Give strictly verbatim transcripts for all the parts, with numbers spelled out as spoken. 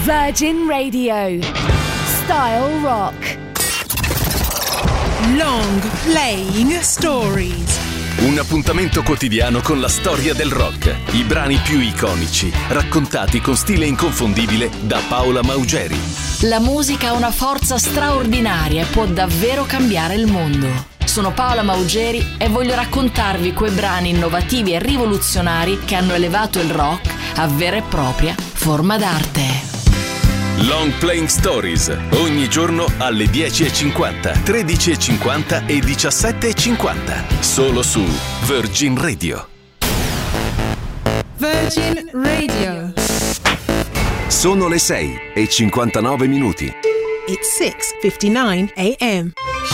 Virgin Radio. Style Rock. Long Playing Stories. Un appuntamento quotidiano con la storia del rock, i brani più iconici, raccontati con stile inconfondibile da Paola Maugeri. La musica ha una forza straordinaria e può davvero cambiare il mondo. Sono Paola Maugeri e voglio raccontarvi quei brani innovativi e rivoluzionari che hanno elevato il rock a vera e propria forma d'arte. Long Playing Stories, ogni giorno alle dieci e cinquanta, tredici e cinquanta e diciassette e cinquanta, solo su Virgin Radio. Virgin Radio. Sono le sei e cinquantanove minuti. It's six fifty-nine a.m.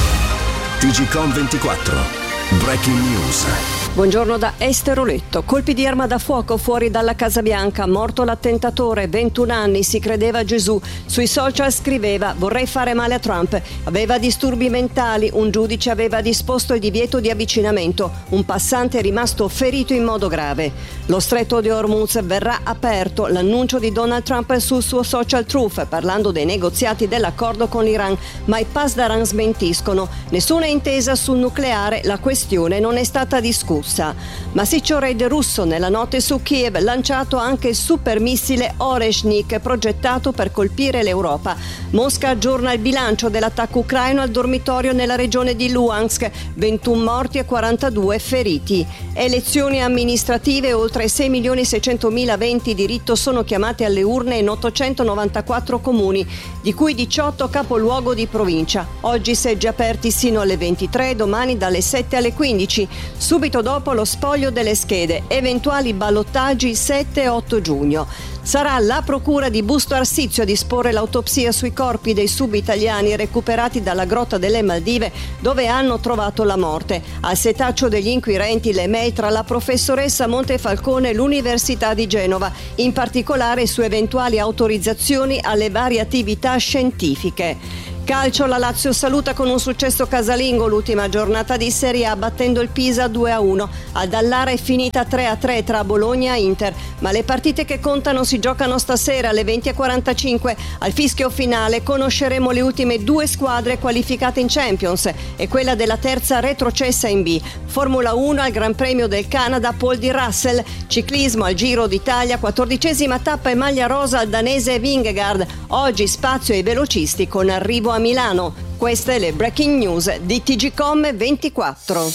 T G Com ventiquattro. Breaking News. Buongiorno da Esther Oletto. Colpi di arma da fuoco fuori dalla Casa Bianca. Morto l'attentatore, ventuno anni, si credeva Gesù. Sui social scriveva: vorrei fare male a Trump. Aveva disturbi mentali. Un giudice aveva disposto il divieto di avvicinamento. Un passante è rimasto ferito in modo grave. Lo stretto di Hormuz verrà aperto. L'annuncio di Donald Trump sul suo social Truth, parlando dei negoziati dell'accordo con l'Iran, ma i Pasdaran smentiscono. Nessuna intesa sul nucleare, la questione non è stata discussa. Massiccio raid russo nella notte su Kiev, lanciato anche il supermissile Oreshnik progettato per colpire l'Europa. Mosca aggiorna il bilancio dell'attacco ucraino al dormitorio nella regione di Luhansk, ventuno morti e quarantadue feriti. Elezioni amministrative, oltre sei milioni seicentomila aventi diritto sono chiamati alle urne in ottocentonovantaquattro comuni, di cui diciotto capoluogo di provincia. Oggi seggi aperti sino alle ventitré, domani dalle sette alle quindici. Subito dopo Dopo lo spoglio delle schede, eventuali ballottaggi sette e otto giugno. Sarà la procura di Busto Arsizio a disporre l'autopsia sui corpi dei sub-italiani recuperati dalla grotta delle Maldive, dove hanno trovato la morte. Al setaccio degli inquirenti le mail tra la professoressa Montefalcone e l'Università di Genova, in particolare su eventuali autorizzazioni alle varie attività scientifiche. Calcio, la Lazio saluta con un successo casalingo l'ultima giornata di Serie A, battendo il Pisa due a uno. A Dallara è finita tre a tre tra Bologna e Inter, ma le partite che contano si giocano stasera alle venti e quarantacinque. Al fischio finale conosceremo le ultime due squadre qualificate in Champions e quella della terza retrocessa in B. Formula uno al Gran Premio del Canada, Paul di Russell. Ciclismo al Giro d'Italia, quattordicesima tappa e maglia rosa al danese Vingegaard. Oggi spazio ai velocisti con arrivo a Milano. Queste le breaking news di T G Com ventiquattro.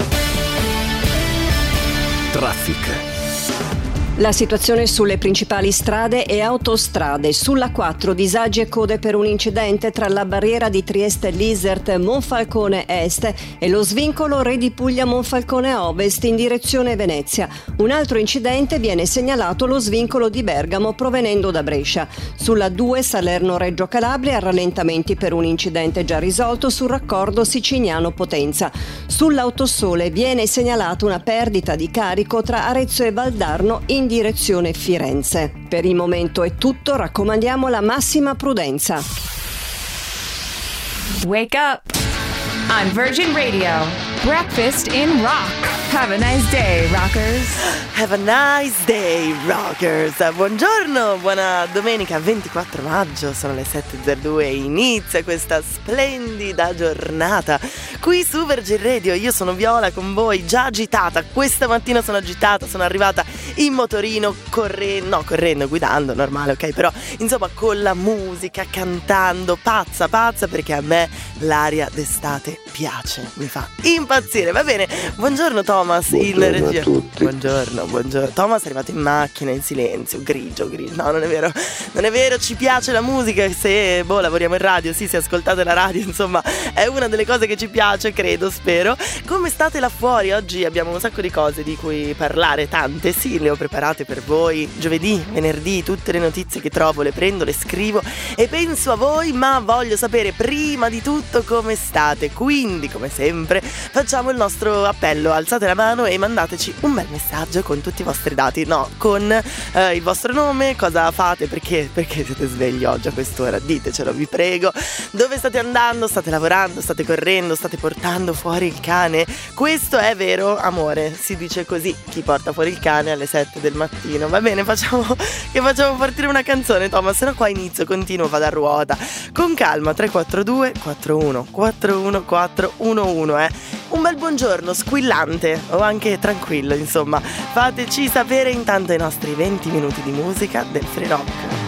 Traffic. La situazione sulle principali strade e autostrade. Sulla quattro disagi e code per un incidente tra la barriera di Trieste Lisert Monfalcone Est e lo svincolo Re di Puglia Monfalcone Ovest in direzione Venezia. Un altro incidente viene segnalato allo svincolo di Bergamo provenendo da Brescia. Sulla due Salerno Reggio Calabria rallentamenti per un incidente già risolto sul raccordo Siciniano Potenza. Sull'Autosole viene segnalata una perdita di carico tra Arezzo e Valdarno in direzione Firenze. Per il momento è tutto, raccomandiamo la massima prudenza. Wake up! On Virgin Radio. Breakfast in rock. Have a nice day, rockers. Have a nice day, rockers. Buongiorno, buona domenica ventiquattro maggio, sono le sette e zero due e inizia questa splendida giornata qui su Virgin Radio. Io sono Viola con voi, già agitata, questa mattina sono agitata, sono arrivata in motorino, correndo, no correndo, guidando, normale, ok, però insomma con la musica, cantando, pazza, pazza, perché a me l'aria d'estate piace, mi fa impazzire. Va bene, buongiorno Thomas, buongiorno in regia. A tutti. Buongiorno, buongiorno. Thomas è arrivato in macchina in silenzio, grigio, grigio. No, non è vero, non è vero, ci piace la musica. Se boh, lavoriamo in radio, sì, se ascoltate la radio, insomma, è una delle cose che ci piace, credo, spero. Come state là fuori? Oggi abbiamo un sacco di cose di cui parlare, tante, sì, le ho preparate per voi. Giovedì, venerdì, tutte le notizie che trovo le prendo, le scrivo e penso a voi, ma voglio sapere prima di tutto come state. Quindi, come sempre, facciamo il nostro appello. Alzate la mano e mandateci un bel messaggio con tutti i vostri dati. No, con eh, il vostro nome, cosa fate, perché, perché siete svegli oggi a quest'ora, ditecelo, vi prego. Dove state andando? State lavorando? State correndo? State portando fuori il cane? Questo è vero amore, si dice così, chi porta fuori il cane alle sette del mattino. Va bene, facciamo che facciamo partire una canzone, Thomas, se no qua inizio, continuo, vado a ruota. Con calma, tre quattro due quattro uno quattro uno quattro uno uno, eh. Un bel buongiorno squillante o anche tranquillo, insomma. Fateci sapere intanto i nostri venti minuti di musica del Free Rock.